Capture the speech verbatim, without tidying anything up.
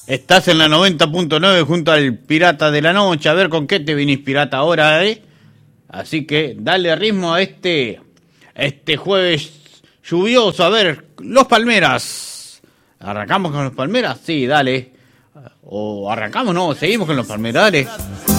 Estás en la noventa punto nueve junto al Pirata de la Noche. A ver con qué te vinís, pirata, ahora, ¿eh? Así que dale ritmo a este, este jueves lluvioso. A ver, los Palmeras. ¿Arrancamos con los Palmeras? Sí, dale. O arrancamos, no, seguimos con los Palmeras, dale.